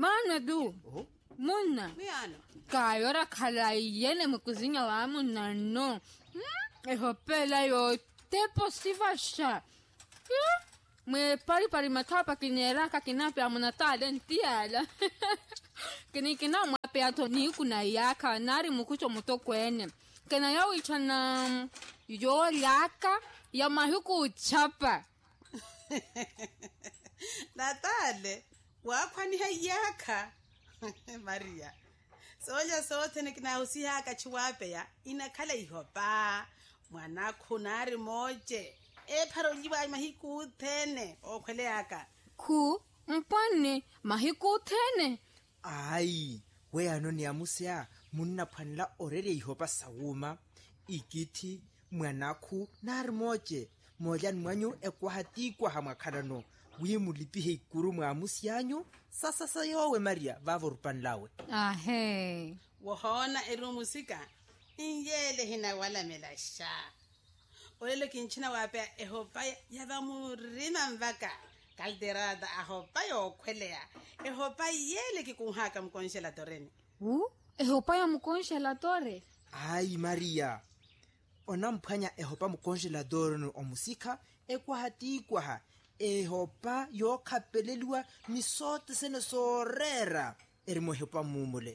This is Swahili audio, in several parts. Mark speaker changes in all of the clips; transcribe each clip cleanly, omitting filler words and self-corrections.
Speaker 1: Mana du. Muna.
Speaker 2: Miano.
Speaker 1: Kayora kalaiyene mkuzinya wa muna no. Ehopela yo tepo sivasha. Me pari matapa kineraka kinape amuna talentiala. Kina mape atoni kuna yaka nari mukucho muto kwene. Kena yao ichana yo yaka ya mahuku uchapa.
Speaker 2: Natale, wakwani yaka. Maria. Soja sote nikina haka chiwape ya inakala ihopa. Mwana kunari moje. Paroliwa mahiku tene. Okwele yaka.
Speaker 1: Ku mpane mahiku tene.
Speaker 3: Ai, we anoni amusea munna panla orere ihopa sawuma. Ikiti mwanaku nari moje. Moja mwanyu ekwahatikwa hamakarano. Wimulipihe ikuru mwamusianyu. Sasa yowe Maria vavorupani lawe.
Speaker 1: Ahe.
Speaker 2: Wahona musika. Injele hina wala melasha. Olelo kinchina wape ehopa yavamurima mvaka. Kalderada ahopa yokwelea. Ehopa yele kikunhaka mkonshelatoreni.
Speaker 1: Ehopa ya mkonshelatorre?
Speaker 3: Ai Maria. Onampanya ehopa mkonshelatorre omusika ekwahatikwa. Ehopa yo kapelelwa ni sote sene sorera. Erimo ehopa mumule.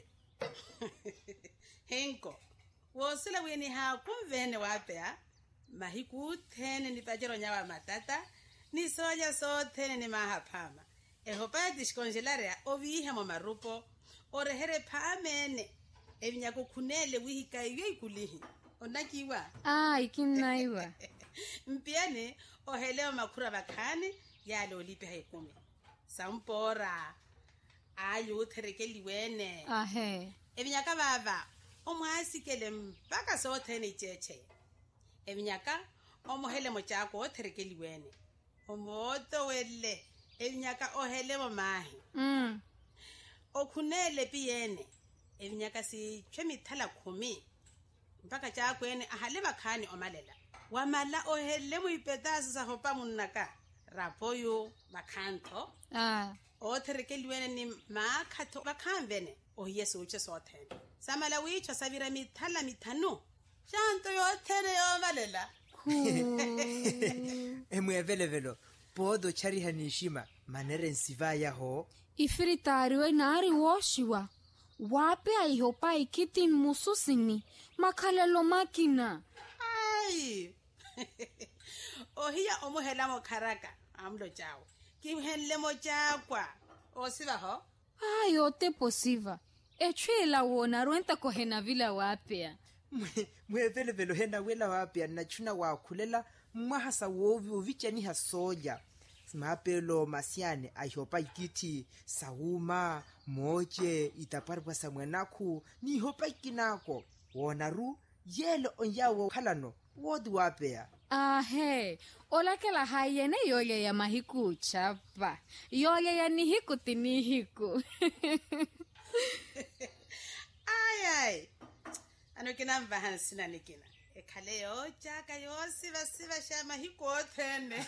Speaker 2: Henko. Wosila weni hakumvene wapea. Mahiku tene ni pajero nyawa matata. Ni soja sote ni mahapama. Ehopa ya dishkonjelarea ovihe mo marupo. Orehere paamene. Evinyaku kunele wihika yoi kulihi. Onakiwa?
Speaker 1: Ikinaiwa.
Speaker 2: Mpiane oheleo makura bakane yale olipe haikumi. Sampora. Ayu terekeli wene.
Speaker 1: Ahe.
Speaker 2: Evinyaka baba. Omwasikele mpaka sote ni cheche. Evinyaka omohele mochako oterekeli wene. Omoto wele. Evinyaka ohele mo mahi. Okunele piyene. Evinyaka si chemithala 10. Mpaka chako ene ahale bakane omalela. Wamala ohele mu ipetasa sa hopa munaka. Rapoyo bakanto. Oterekeliwene ni makato bakanvene. Yesu uche sothene. Samala wicho savira mithala mitano. Shanto yothene omalela.
Speaker 3: Velevelo. Podo chariha nishima. Manere nsivaya ho.
Speaker 1: Ifiritariwe nari woshiwa. Wape aihopa ikiti mususini. Makalelo makina.
Speaker 2: Ai. Ohia omuhela mo karaka. Amlo chao. Kimhenle mo chakwa. Osiva ho?
Speaker 1: Ote posiva. Echwela wona rwenta kohena vila wapea.
Speaker 3: Velevelo hena wela wapea. Nachuna wakulela. Mwahasa wovi uvicha ni hasoja. Mapelo masiane aihopa ikiti sauma moje itaparwa samwanaku ni hopa ikinako wonaru yelo onyawo kalano wodi wapea.
Speaker 1: Ahe, olakela hayene yole ya mahiku chapa. Yole ya nihiku tinihiku.
Speaker 2: Ai. Ano kina mbahansina nikina. Ekale yo chaka yo siva shama hiko tene.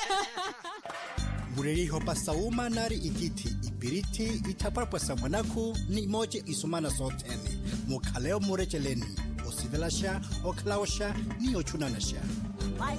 Speaker 4: Mureri hopa sauma nari ikiti ipiriti itaparpa samwanaku ni moje isumana sotene. Mukaleo murecheleni. Osivelasha okalawasha ni ochunanasha.